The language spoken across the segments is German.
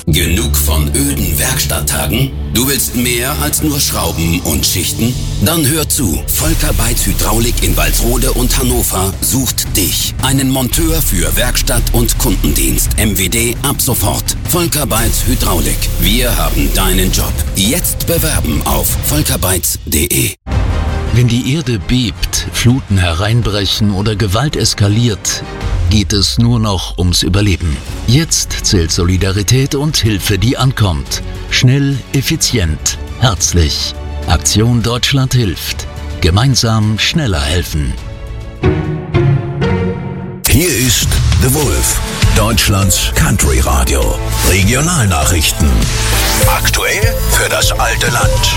Genug von öden Werkstatttagen? Du willst mehr als nur Schrauben und Schichten? Dann hör zu. Volker Beitz Hydraulik in Walsrode und Hannover sucht dich. Einen Monteur für Werkstatt und Kundendienst. MWD ab sofort. Volker Beitz Hydraulik. Wir haben deinen Job. Jetzt bewerben auf volkerbeitz.de. Wenn die Erde bebt, Fluten hereinbrechen oder Gewalt eskaliert, geht es nur noch ums Überleben. Jetzt zählt Solidarität und Hilfe, die ankommt. Schnell, effizient, herzlich. Aktion Deutschland hilft. Gemeinsam schneller helfen. Hier ist The Wolf, Deutschlands Country Radio. Regionalnachrichten. Aktuell für das alte Land.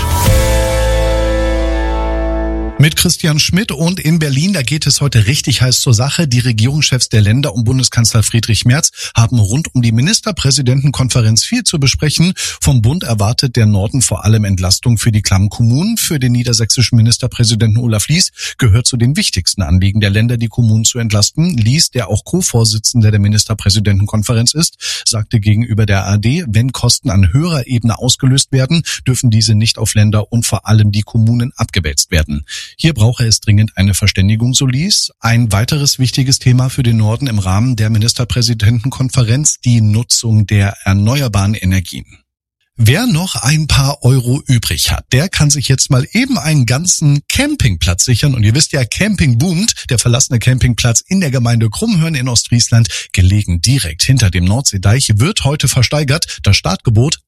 Mit Christian Schmidt und in Berlin, da geht es heute richtig heiß zur Sache. Die Regierungschefs der Länder um Bundeskanzler Friedrich Merz haben rund um die Ministerpräsidentenkonferenz viel zu besprechen. Vom Bund erwartet der Norden vor allem Entlastung für die klammen Kommunen. Für den niedersächsischen Ministerpräsidenten Olaf Lies gehört zu den wichtigsten Anliegen der Länder, die Kommunen zu entlasten. Lies, der auch Co-Vorsitzender der Ministerpräsidentenkonferenz ist, sagte gegenüber der ARD, wenn Kosten an höherer Ebene ausgelöst werden, dürfen diese nicht auf Länder und vor allem die Kommunen abgewälzt werden. Hier brauche es dringend eine Verständigung, so Lies. Ein weiteres wichtiges Thema für den Norden im Rahmen der Ministerpräsidentenkonferenz, die Nutzung der erneuerbaren Energien. Wer noch ein paar Euro übrig hat, der kann sich jetzt mal eben einen ganzen Campingplatz sichern. Und ihr wisst ja, Camping boomt. Der verlassene Campingplatz in der Gemeinde Krummhörn in Ostfriesland, gelegen direkt hinter dem Nordseedeich, wird heute versteigert. Das Startgebot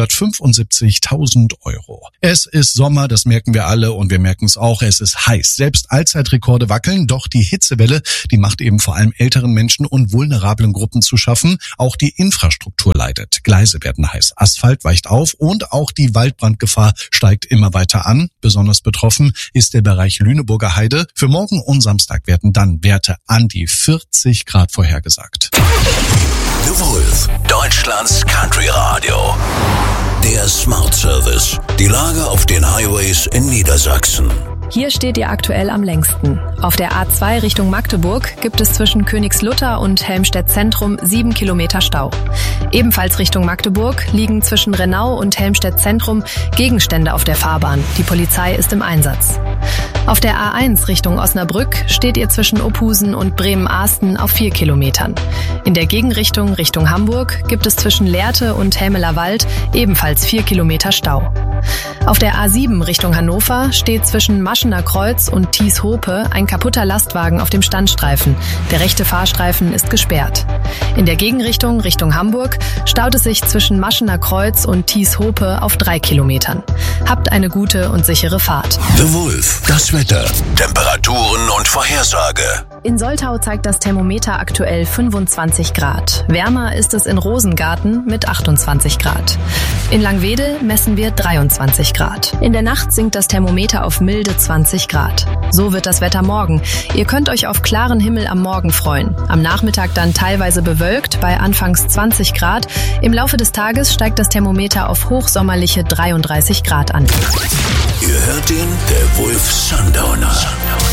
175.000 Euro. Es ist Sommer, das merken wir alle und wir merken es auch. Es ist heiß. Selbst Allzeitrekorde wackeln. Doch die Hitzewelle, die macht eben vor allem älteren Menschen und vulnerablen Gruppen zu schaffen. Auch die Infrastruktur leidet. Gleise werden heiß. Asphalt weicht auf und auch die Waldbrandgefahr steigt immer weiter an. Besonders betroffen ist der Bereich Lüneburger Heide. Für morgen und Samstag werden dann Werte an die 40 Grad vorhergesagt. The Wolf, Deutschlands Country Radio. Der Smart Service. Die Lage auf den Highways in Niedersachsen. Hier steht ihr aktuell am längsten. Auf der A2 Richtung Magdeburg gibt es zwischen Königslutter und Helmstedt Zentrum 7 Kilometer Stau. Ebenfalls Richtung Magdeburg liegen zwischen Renau und Helmstedt Zentrum Gegenstände auf der Fahrbahn. Die Polizei ist im Einsatz. Auf der A1 Richtung Osnabrück steht ihr zwischen Ophusen und Bremen-Ahsten auf 4 Kilometern. In der Gegenrichtung Richtung Hamburg gibt es zwischen Lehrte und Helmelerwald ebenfalls 4 Kilometer Stau. Auf der A7 Richtung Hannover steht zwischen Maschener Kreuz und Thies-Hope ein kaputter Lastwagen auf dem Standstreifen. Der rechte Fahrstreifen ist gesperrt. In der Gegenrichtung Richtung Hamburg staut es sich zwischen Maschener Kreuz und Thies-Hope auf 3 Kilometern. Habt eine gute und sichere Fahrt. The Wolf, das Wetter, Temperaturen und Vorhersage. In Soltau zeigt das Thermometer aktuell 25 Grad. Wärmer ist es in Rosengarten mit 28 Grad. In Langwedel messen wir 23 Grad. In der Nacht sinkt das Thermometer auf milde 20 Grad. So wird das Wetter morgen. Ihr könnt euch auf klaren Himmel am Morgen freuen. Am Nachmittag dann teilweise bewölkt bei anfangs 20 Grad. Im Laufe des Tages steigt das Thermometer auf hochsommerliche 33 Grad an. Ihr hört den, der Wolf Sundowner.